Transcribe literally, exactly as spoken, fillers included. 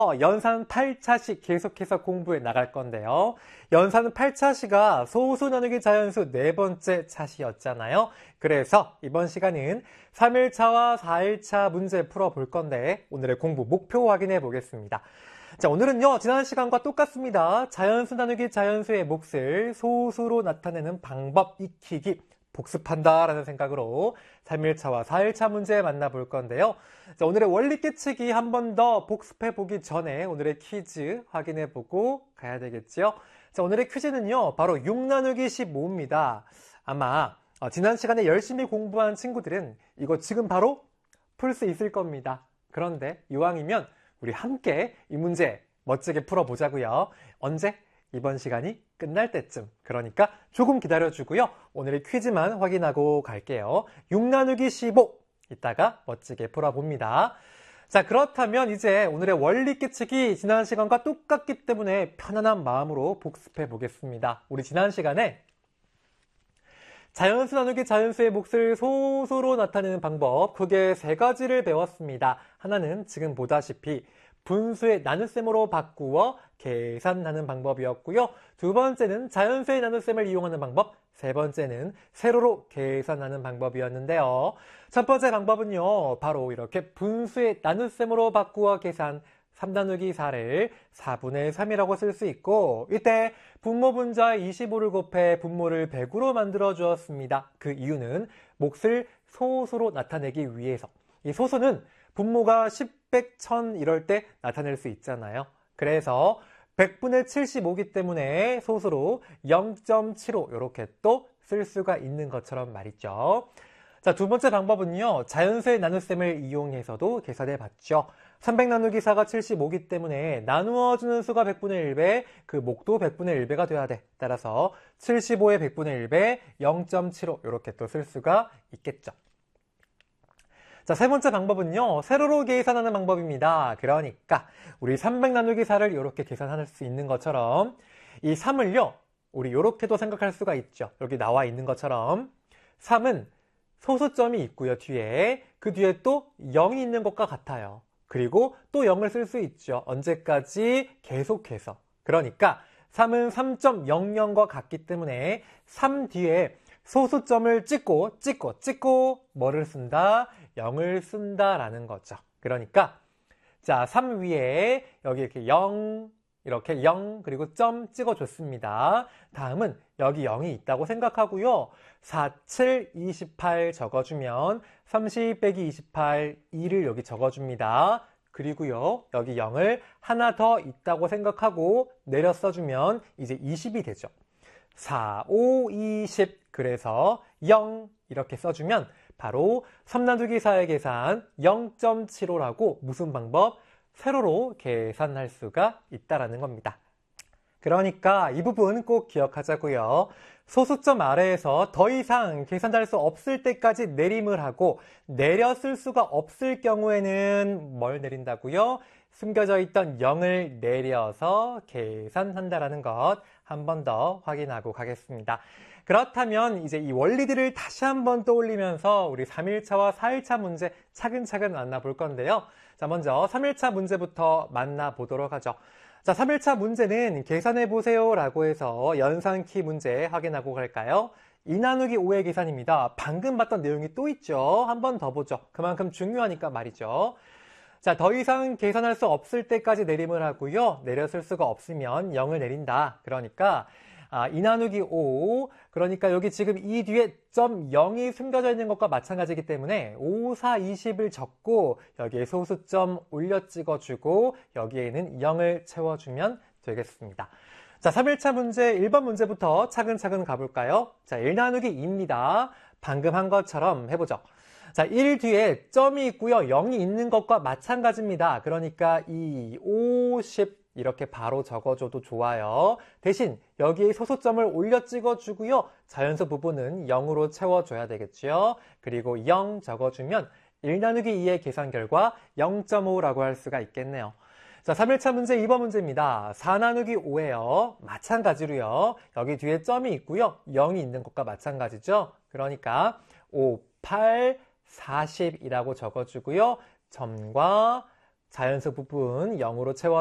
연산 팔 차씩 계속해서 공부해 나갈 건데요. 연산 팔 차시가 소수 나누기 자연수 네 번째 차시였잖아요. 그래서 이번 시간은 삼 일차와 사 일차 문제 풀어볼 건데 오늘의 공부 목표 확인해 보겠습니다. 자, 오늘은요, 지난 시간과 똑같습니다. 자연수 나누기 자연수의 몫을 소수로 나타내는 방법 익히기 복습한다 라는 생각으로 삼 일차와 사 일차 문제 만나볼 건데요. 자, 오늘의 원리 깨치기 한 번 더 복습해 보기 전에 오늘의 퀴즈 확인해 보고 가야 되겠죠. 자, 오늘의 퀴즈는요, 바로 육 나누기 십오입니다. 아마 어, 지난 시간에 열심히 공부한 친구들은 이거 지금 바로 풀 수 있을 겁니다. 그런데 이왕이면 우리 함께 이 문제 멋지게 풀어보자고요. 언제? 이번 시간이 끝날 때쯤. 그러니까 조금 기다려주고요. 오늘의 퀴즈만 확인하고 갈게요. 육 나누기 십오 이따가 멋지게 풀어봅니다. 자, 그렇다면 이제 오늘의 원리 깨치기 지난 시간과 똑같기 때문에 편안한 마음으로 복습해 보겠습니다. 우리 지난 시간에 자연수 나누기 자연수의 몫을 소수로 나타내는 방법 크게 세 가지를 배웠습니다. 하나는 지금 보다시피 분수의 나눗셈으로 바꾸어 계산하는 방법이었고요. 두 번째는 자연수의 나눗셈을 이용하는 방법, 세 번째는 세로로 계산하는 방법이었는데요. 첫 번째 방법은요, 바로 이렇게 분수의 나눗셈으로 바꾸어 계산, 삼 나누기 사를 사분의 삼이라고 쓸 수 있고, 이때 분모 분자 이십오를 곱해 분모를 백으로 만들어 주었습니다. 그 이유는 몫을 소수로 나타내기 위해서. 이 소수는 분모가 십, 백, 천 이럴 때 나타낼 수 있잖아요. 그래서 백분의 칠십오이기 때문에 소수로 영 점 칠오 이렇게 또 쓸 수가 있는 것처럼 말이죠. 자, 두 번째 방법은요, 자연수의 나눗셈을 이용해서도 계산해 봤죠. 삼백 나누기 사가 칠십오이기 때문에 나누어주는 수가 백분의 일 배, 그 목도 백분의 일 배가 돼야 돼. 따라서 칠십오의 백분의 일 배, 영 점 칠오 이렇게 또 쓸 수가 있겠죠. 자, 세 번째 방법은요, 세로로 계산하는 방법입니다. 그러니까 우리 삼백 나누기 사를 이렇게 계산할 수 있는 것처럼 이 삼을요, 우리 이렇게도 생각할 수가 있죠. 여기 나와 있는 것처럼 삼은 소수점이 있고요, 뒤에. 그 뒤에 또 영이 있는 것과 같아요. 그리고 또 영을 쓸 수 있죠. 언제까지? 계속해서. 그러니까 삼은 삼 점 영영과 같기 때문에 삼 뒤에 소수점을 찍고 찍고 찍고 뭐를 쓴다? 영을 쓴다라는 거죠. 그러니까 자, 삼 위에 여기 이렇게 영, 이렇게 영 그리고 점 찍어줬습니다. 다음은 여기 영이 있다고 생각하고요. 사, 칠, 이십팔 적어주면 삼십 빼기 이십팔, 이를 여기 적어줍니다. 그리고요, 여기 영을 하나 더 있다고 생각하고 내려 써주면 이제 이십이 되죠. 사, 오, 이십 그래서 영 이렇게 써주면 바로 삼 나누기 사의 계산 영 점 칠오라고 무슨 방법? 세로로 계산할 수가 있다라는 겁니다. 그러니까 이 부분 꼭 기억하자고요. 소수점 아래에서 더 이상 계산할 수 없을 때까지 내림을 하고 내려 쓸 수가 없을 경우에는 뭘 내린다고요? 숨겨져 있던 영을 내려서 계산한다라는 것 한 번 더 확인하고 가겠습니다. 그렇다면 이제 이 원리들을 다시 한번 떠올리면서 우리 삼 일차와 사 일차 문제 차근차근 만나볼 건데요. 자, 먼저 삼 일차 문제부터 만나보도록 하죠. 자, 삼 일차 문제는 계산해보세요 라고 해서 연산키 문제 확인하고 갈까요? 이 나누기 오의 계산입니다. 방금 봤던 내용이 또 있죠. 한 번 더 보죠. 그만큼 중요하니까 말이죠. 자, 더 이상 계산할 수 없을 때까지 내림을 하고요. 내려 쓸 수가 없으면 영을 내린다. 그러니까 아, 이 나누기 오, 그러니까 여기 지금 이 뒤에 점 영이 숨겨져 있는 것과 마찬가지이기 때문에 오, 사, 이십을 적고 여기에 소수점 올려 찍어주고 여기에는 영을 채워주면 되겠습니다. 자, 삼 일차 문제 일 번 문제부터 차근차근 가볼까요? 자, 일 나누기 이입니다. 방금 한 것처럼 해보죠. 자, 일 뒤에 점이 있고요. 영이 있는 것과 마찬가지입니다. 그러니까 이, 오, 십 이렇게 바로 적어줘도 좋아요. 대신 여기에 소수점을 올려 찍어주고요. 자연수 부분은 영으로 채워줘야 되겠죠. 그리고 영 적어주면 일 나누기 이의 계산 결과 영 점 오라고 할 수가 있겠네요. 자, 삼 일차 문제 이 번 문제입니다. 사 나누기 오예요. 마찬가지로요. 여기 뒤에 점이 있고요. 영이 있는 것과 마찬가지죠. 그러니까 오, 팔, 사십이라고 적어주고요. 점과 자연수 부분 영으로 채워